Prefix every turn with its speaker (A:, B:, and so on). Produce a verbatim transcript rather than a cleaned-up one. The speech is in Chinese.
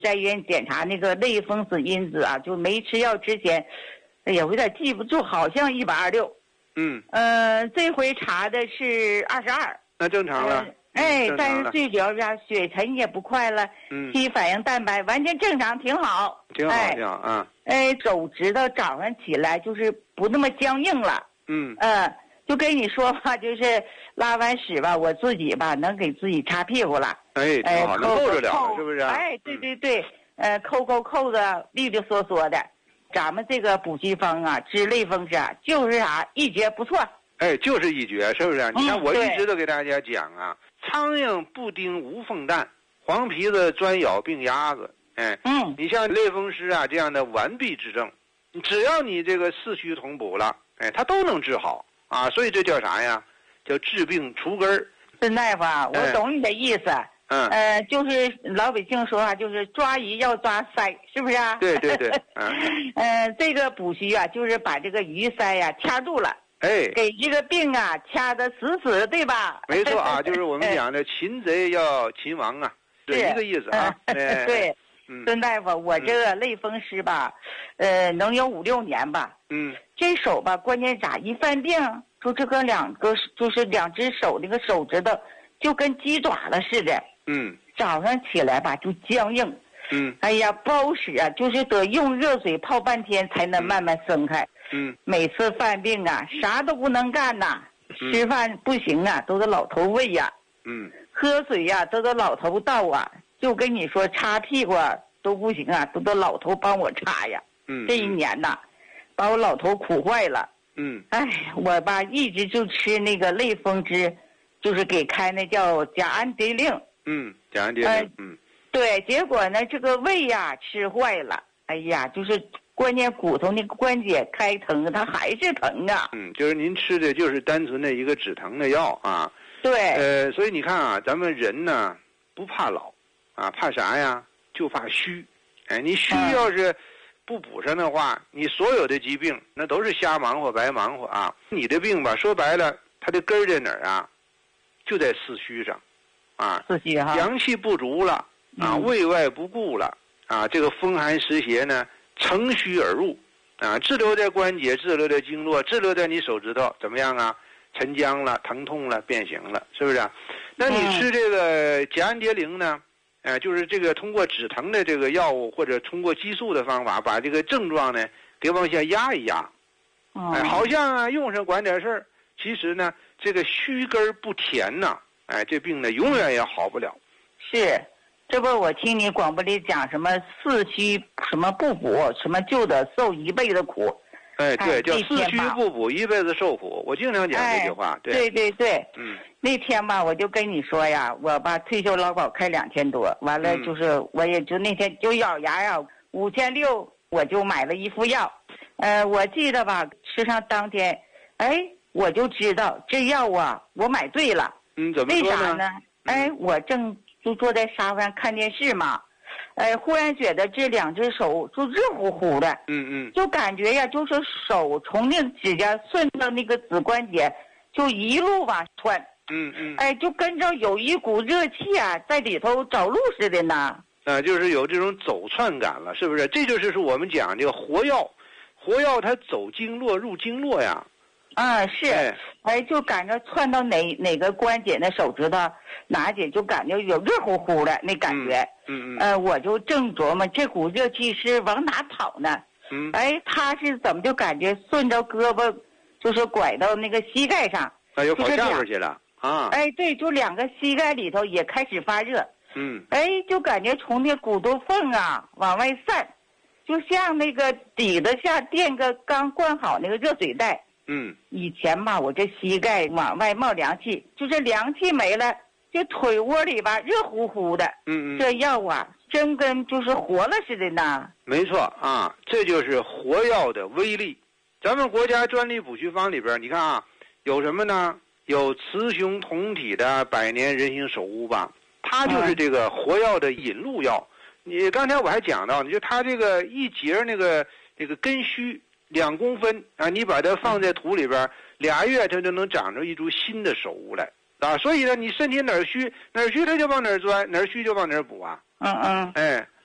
A: 在医院检查那个类风湿因子啊，就没吃药之前，哎呀，我有点记不住，好像一百二六。
B: 嗯。
A: 呃，这回查的是二十二。
B: 那正常了。
A: 呃哎，
B: 嗯、
A: 但是最主要是血沉也不快了，
B: 嗯，
A: T 反应蛋白完全正常，挺好，
B: 挺好，
A: 哎、
B: 挺好啊。
A: 哎，手指头早上起来就是不那么僵硬了，
B: 嗯
A: 嗯、呃，就跟你说吧，就是拉完屎吧，我自己吧能给自己擦屁股了，
B: 哎，挺好，
A: 哎、
B: 能够着了，
A: 扣
B: 是不是？
A: 哎，对对对，嗯、呃，扣扣扣的，利利索索的，咱们这个补气方啊，治类风湿啊，就是啥一绝不错。
B: 哎，就是一绝，是不是？你看，
A: 嗯、
B: 我一直都给大家讲啊。苍蝇不叮无缝蛋，黄皮子专咬病鸭子。哎，
A: 嗯，
B: 你像类风湿啊这样的完璧之症，只要你这个四虚同补了，哎，它都能治好啊。所以这叫啥呀？叫治病除根儿。
A: 孙大夫啊，我懂你的意思。哎、
B: 嗯，
A: 呃，就是老百姓说啊，就是抓鱼要抓鳃，是不是啊？
B: 对对对。嗯，
A: 呃，这个补虚啊，就是把这个鱼鳃呀、啊、掐住了。
B: 哎，
A: 给这个病啊掐得死死，对吧？
B: 没错啊，就是我们讲的擒贼要擒王啊，是一个意思啊。
A: 哎、对，嗯、孙大夫，我这个类风湿吧，嗯、呃，能有五六年吧。
B: 嗯，
A: 这手吧，关键咋一犯病，就这个两个就是两只手那个手指头就跟鸡爪了似的。
B: 嗯，
A: 早上起来吧就僵硬。
B: 嗯，
A: 哎呀，不好使啊，就是得用热水泡半天才能慢慢松开。
B: 嗯，
A: 每次犯病啊，啥都不能干呐，嗯、吃饭不行啊，都是老头喂呀。
B: 嗯，
A: 喝水呀、啊，都是老头倒啊。就跟你说，擦屁股啊都不行啊，都得老头帮我擦呀。
B: 嗯，
A: 这一年呐，把我老头苦坏了。
B: 嗯，
A: 哎，我吧一直就吃那个类风湿，就是给开那叫甲氨蝶令。
B: 嗯，甲氨蝶令。嗯，
A: 对，结果呢，这个胃呀吃坏了。哎呀，就是关键骨头那个关节开疼，它还是疼啊。
B: 嗯，就是您吃的就是单纯的一个止疼的药啊。
A: 对。
B: 呃，所以你看啊，咱们人呢不怕老，啊，怕啥呀？就怕虚。哎，你虚要是不补上的话，嗯、你所有的疾病那都是瞎忙活白忙活啊。你的病吧，说白了，它的根儿在哪儿啊？就在四虚上，啊，
A: 四虚哈，
B: 阳气不足了啊，
A: 嗯、
B: 胃外不顾了啊，这个风寒湿邪呢乘虚而入啊，滞留在关节，滞留在经络，滞留在你手指头，怎么样啊？沉僵了，疼痛了，变形了，是不是、啊？那你吃这个甲氨蝶灵呢？呃，就是这个通过止疼的这个药物，或者通过激素的方法，把这个症状呢给往下压一压。
A: 哦、
B: 哎，好像啊用上管点事儿，其实呢这个虚根不填呐，哎，这病呢永远也好不了。
A: 是，这不我听你广播里讲什么四虚什么不补，什么就得受一辈子苦。
B: 哎，对，叫四虚不补，一辈子受苦。我经常讲这句话。
A: 哎、
B: 对
A: 对对对，
B: 嗯，
A: 那天吧，我就跟你说呀，我把退休劳保开两千多，完了就是、嗯、我也就那天就咬牙呀，五千六我就买了一副药，呃，我记得吧，吃上当天，哎，我就知道这药啊，我买对了。
B: 嗯，怎么说呢？
A: 为啥呢？哎，我正就坐在沙发上看电视嘛。哎，忽然觉得这两只手就热乎乎的，
B: 嗯嗯，
A: 就感觉呀，就是手从那个指甲顺到那个指关节，就一路往穿，
B: 嗯嗯，
A: 哎，就跟着有一股热气啊，在里头找路似的呢。
B: 啊，就是有这种走窜感了，是不是？这就是我们讲这个活药，活药它走经络入经络呀。
A: 啊，是，哎, 哎，就感觉窜到哪哪个关节，那手指头哪节就感觉有热乎乎的那感觉。
B: 嗯嗯。
A: 呃，我就正琢磨这股热气是往哪跑呢？
B: 嗯。
A: 哎，他是怎么就感觉顺着胳膊，就是拐到那个膝盖上。
B: 那又跑下边去了啊！
A: 哎，对，就两个膝盖里头也开始发热。
B: 嗯。
A: 哎，就感觉从那骨头缝啊往外散，就像那个底子下垫个刚灌好那个热水袋。
B: 嗯，
A: 以前吧，我这膝盖往外冒凉气，就这凉气没了，这腿窝里吧热乎乎的。
B: 嗯嗯，
A: 这药啊，真跟就是活了似的呢。
B: 没错啊，这就是活药的威力。咱们国家专利补虚方里边，你看啊，有什么呢？有雌雄同体的百年人形首乌吧，它就是这个活药的引路药。嗯、你刚才我还讲到，你就它这个一节那个这个根须。两公分啊，你把它放在土里边，俩月它就能长出一株新的手乌来啊。所以呢，你身体哪儿虚哪儿虚，它就往哪儿钻，哪儿虚就往哪儿补啊。
A: 嗯嗯。
B: 哎，